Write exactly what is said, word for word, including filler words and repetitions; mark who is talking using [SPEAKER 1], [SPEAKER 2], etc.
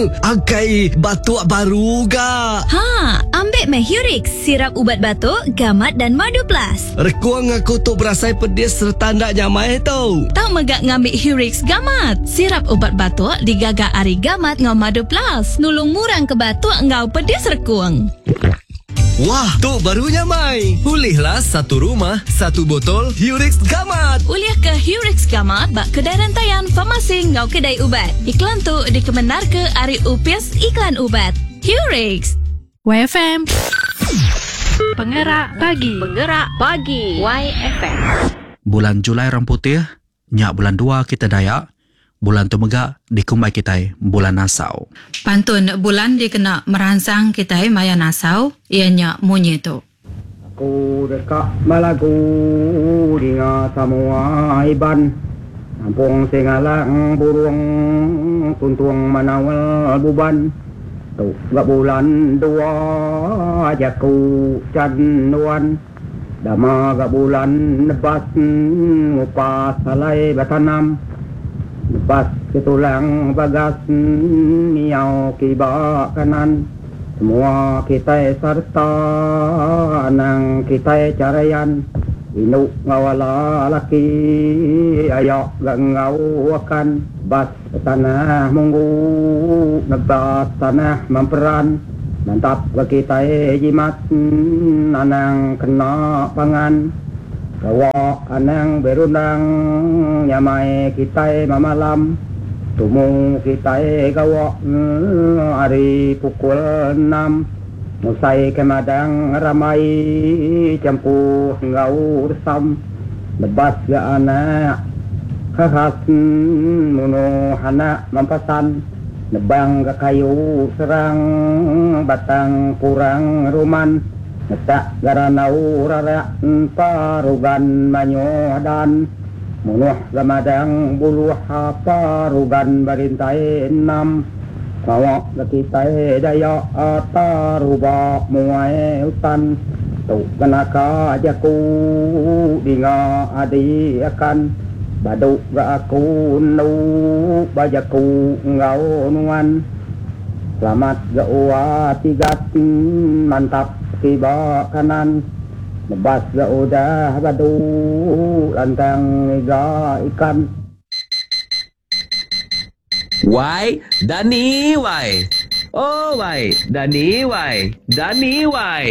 [SPEAKER 1] Angkai batuk baru ga.
[SPEAKER 2] Ha, ambil meh Hurix, sirap ubat batuk, gamat dan madu plus.
[SPEAKER 1] Rekuang aku tu berasai pedis serta ndak nyamai tau.
[SPEAKER 2] Tak megak ngambil Hurix gamat. Sirap ubat batuk digagak ari gamat ngau madu plus. Nulung murang ke batuk ngau pedis rekuang.
[SPEAKER 1] Wah, tu barunya Mai.
[SPEAKER 3] Pulihlah satu rumah, satu botol Hurix Gamat.
[SPEAKER 2] Uliah ke Hurix Gamat bak kedai rantaian farmasi ngau kedai ubat. Iklan tu dikemenar ke Ari Upis Iklan Ubat. Hurix.
[SPEAKER 4] Y F M. Penggerak pagi.
[SPEAKER 5] Penggerak pagi. Y F M.
[SPEAKER 6] Bulan Julai orang putih, nyak bulan dua kita Dayak. Bulan tu megak dikumbai kita bulan Nasau.
[SPEAKER 4] Pantun bulan dikena merangsang kita maya Nasau, ianya munyi tu.
[SPEAKER 7] Aku dekat malagu dengan semua iban. Nampung singalang burung tuntung manawal buban. Tu gak bulan dua jaku canuan. Dama gak bulan nebas ngupas salai batanam. Lepas ketulang bagas niau kiba kanan. Semua kita serta nang kita carayan. Inuk ngawala laki ayak gak ngau akan. Bas tanah munggu nebas tanah memperan. Mantap gak kita jimat anang kena pangan. Gawak anang berundang nyamai kita mamalam. Tumu kita gawak hari pukul enam. Musai kemadang ramai campur ngau resam. Lebas ga anak khas muno anak mampasan. Nebang ga kayu serang batang kurang ruman. Netak garanau rarak parugan manyodan. Munuh gamadang buluh parugan barintai enam. Kawak gakitai dayak ataruba muai utan. Tuk kenaka jaku dinga adi akan. Baduk ga aku nu bajaku ngau nuan. Selamat ga uwa tigat mantap kiba kanan. Lebas ga udah badu lantang iga ikan.
[SPEAKER 8] Why? Dani, why? Oh, why? Dani, why? Dani, why?